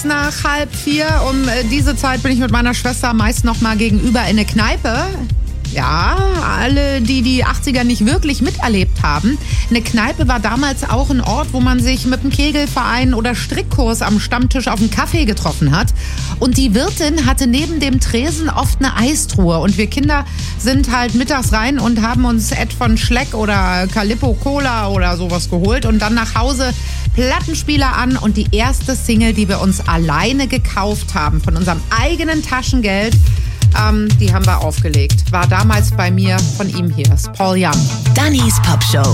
kurz nach 3:30. Um diese Zeit bin ich mit meiner Schwester meist noch mal gegenüber in eine Kneipe. Ja, alle, die die 80er nicht wirklich miterlebt haben. Eine Kneipe war damals auch ein Ort, wo man sich mit einem Kegelverein oder Strickkurs am Stammtisch auf einen Kaffee getroffen hat. Und die Wirtin hatte neben dem Tresen oft eine Eistruhe. Und wir Kinder sind halt mittags rein und haben uns Ed von Schleck oder Calippo Cola oder sowas geholt. Und dann nach Hause Plattenspieler an. Und die erste Single, die wir uns alleine gekauft haben, von unserem eigenen Taschengeld, die haben wir aufgelegt. War damals bei mir von ihm hier, Paul Young. Dannys Pop Show.